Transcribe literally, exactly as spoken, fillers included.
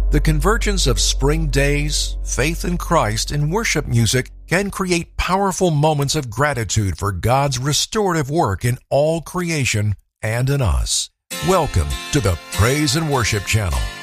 The convergence of spring days, faith in Christ, and worship music can create powerful moments of gratitude for God's restorative work in all creation and in us. Welcome to the Praise and Worship Channel.